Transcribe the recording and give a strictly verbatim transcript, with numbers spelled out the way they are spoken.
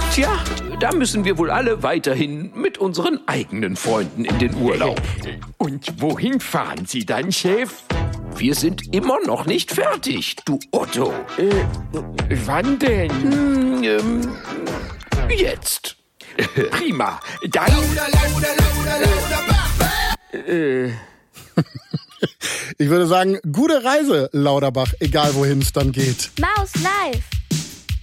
Tja, da müssen wir wohl alle weiterhin mit unseren eigenen Freunden in den Urlaub. Und wohin fahren Sie dann, Chef? Wir sind immer noch nicht fertig, du Otto. Äh, wann denn? Hm, ähm, jetzt. Prima. Dann... Äh, äh. Ich würde sagen, gute Reise, Lauterbach, egal wohin es dann geht. Maus live.